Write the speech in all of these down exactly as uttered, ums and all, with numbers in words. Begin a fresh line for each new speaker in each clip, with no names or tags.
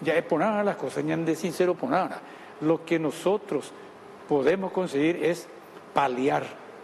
ya es poner las cosas, ya de sincero poner. Lo que nosotros podemos conseguir es paliar,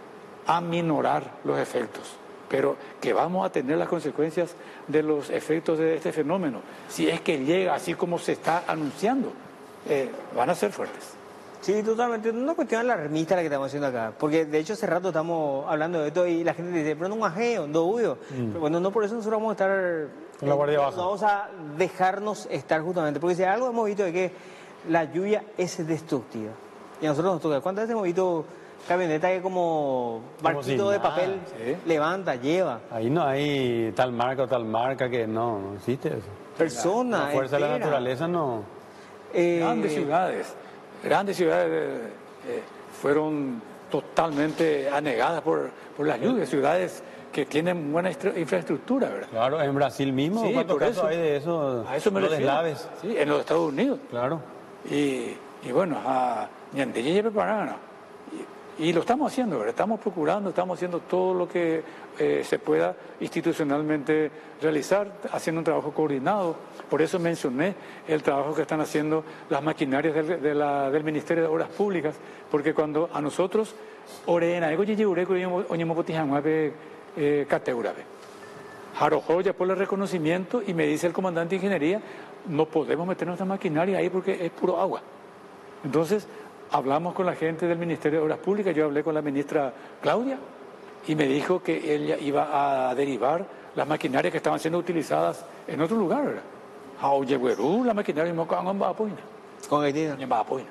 aminorar los efectos, pero que vamos a tener las consecuencias de los efectos de este fenómeno, si es que llega así como se está anunciando, eh, van a ser fuertes.
Sí, totalmente. No cuestión alarmista la que estamos haciendo acá, porque de hecho hace rato estamos hablando de esto y la gente dice, pero no un ajeo, no huyo. Mm. Pero bueno, no por eso nosotros vamos a estar
con la guardia baja.
No vamos a dejarnos estar justamente, porque si algo hemos visto es que la lluvia es destructiva. Y a nosotros nos toca. ¿Cuántas veces hemos visto camioneta que como barquito de papel ¿sí? levanta, lleva?
Ahí no hay tal marca o tal marca que no, no existe eso.
Persona,
la, la fuerza
espera.
de la naturaleza no.
Eh, grandes ciudades, grandes ciudades eh, fueron totalmente anegadas por, por las lluvias, ciudades que tienen buena infraestructura, ¿verdad?
Claro, en Brasil mismo,
sí,
¿cuántos
por
casos
eso,
hay de eso?
A eso me refiero.
Deslaves.
Sí, en los Estados Unidos.
Claro.
Y, y bueno, a Ñandelle preparada. Y, y lo estamos haciendo, ¿verdad? Estamos procurando, estamos haciendo todo lo que eh, se pueda institucionalmente realizar, haciendo un trabajo coordinado. Por eso mencioné el trabajo que están haciendo las maquinarias del, de la, del Ministerio de Obras Públicas, porque cuando a nosotros, Orena, Ego Yeyureko, Oñemopotijamape, Eh, Cateurabe. Jarojoya por el reconocimiento y me dice el comandante de ingeniería, no podemos meter nuestra maquinaria ahí porque es puro agua. Entonces hablamos con la gente del Ministerio de Obras Públicas, yo hablé con la ministra Claudia y me dijo que ella iba a derivar las maquinarias que estaban siendo utilizadas en otro lugar, ¿verdad? Aoyeguerú, la maquinaria no con Bapoina.
Con Haití.
En Bapoina.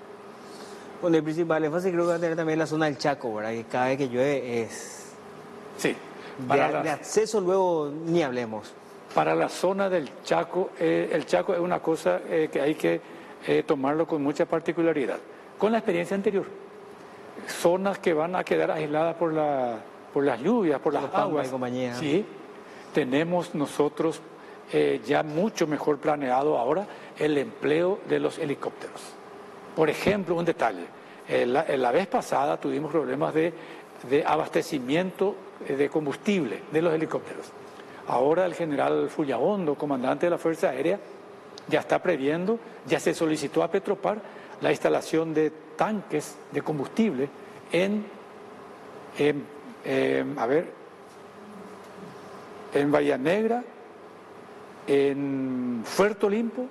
Bueno, el principal énfasis creo que va a tener también la zona del Chaco, ¿verdad? Que cada vez que llueve es
sí,
para de,
las,
de acceso luego ni hablemos.
Para la zona del Chaco, eh, el Chaco es una cosa eh, que hay que eh, tomarlo con mucha particularidad. Con la experiencia anterior, zonas que van a quedar aisladas por, la, por las lluvias, por las aguas.
Y compañía.
Sí, tenemos nosotros eh, ya mucho mejor planeado ahora el empleo de los helicópteros. Por ejemplo, un detalle, eh, la, la vez pasada tuvimos problemas de, de abastecimiento de combustible de los helicópteros. Ahora el general Fullaondo, comandante de la Fuerza Aérea, ya está previendo, ya se solicitó a Petropar la instalación de tanques de combustible en, en, en a ver, en Bahía Negra, en Puerto Limpo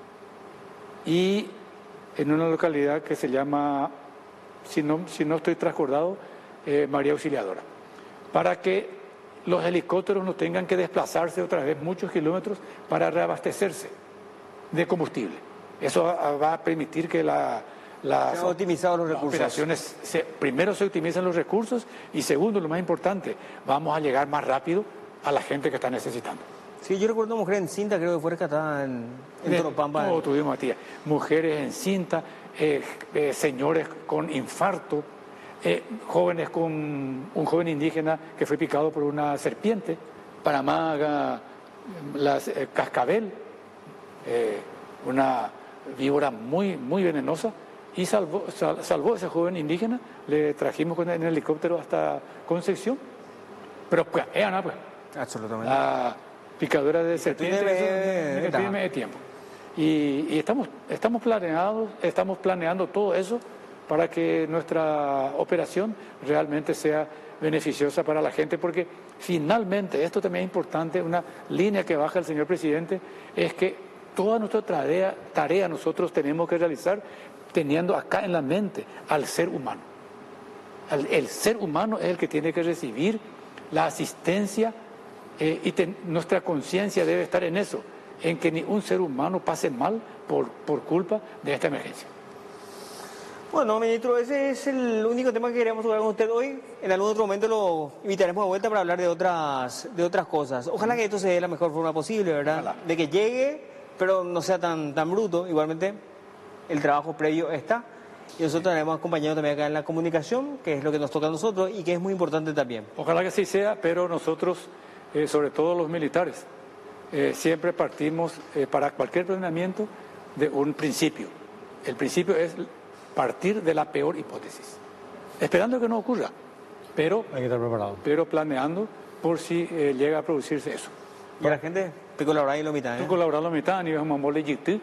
y en una localidad que se llama, si no, si no estoy transcordado, eh, María Auxiliadora, para que los helicópteros no tengan que desplazarse otra vez muchos kilómetros para reabastecerse de combustible. Eso va a permitir que la, las,
se han optimizado los
las
recursos.
operaciones, se, primero se optimizan los recursos y segundo, lo más importante, vamos a llegar más rápido a la gente que está necesitando.
Sí, yo recuerdo mujeres en cinta, creo que fue rescatada en, en Toropampa.
No, tuvimos, Matías, mujeres en cinta, eh, eh, señores con infarto, Eh, jóvenes con un joven indígena que fue picado por una serpiente, Panamá, las, eh, cascabel, eh, una víbora muy, muy venenosa, y salvó, sal, salvó a ese joven indígena, le trajimos con, en el helicóptero hasta Concepción, pero pues, eh, Ana, pues,
absolutamente.
La picadura de serpiente
de,
eso, de tiempo. Y, y estamos, estamos planeados, estamos planeando todo eso para que nuestra operación realmente sea beneficiosa para la gente, porque finalmente, esto también es importante, una línea que baja el señor presidente, es que toda nuestra tarea, tarea nosotros tenemos que realizar teniendo acá en la mente al ser humano. El, el ser humano es el que tiene que recibir la asistencia eh, y ten, nuestra conciencia debe estar en eso, en que ni un ser humano pase mal por, por culpa de esta emergencia.
Bueno, ministro, ese es el único tema que queríamos hablar con usted hoy. En algún otro momento lo invitaremos de vuelta para hablar de otras de otras cosas. Ojalá que esto se dé de la mejor forma posible, ¿verdad? Ojalá. De que llegue, pero no sea tan tan bruto. Igualmente, el trabajo previo está. Y nosotros tenemos acompañado también acá en la comunicación, que es lo que nos toca a nosotros y que es muy importante también.
Ojalá que así sea, pero nosotros, eh, sobre todo los militares, eh, siempre partimos eh, para cualquier planeamiento de un principio. El principio es partir de la peor hipótesis, esperando que no ocurra, pero,
hay que estar preparado.
Pero planeando por si eh, llega a producirse eso.
Y a la gente, tú colaboras y lo mitad, ¿eh?
Tú colaboras la mitad, ni vamos a moler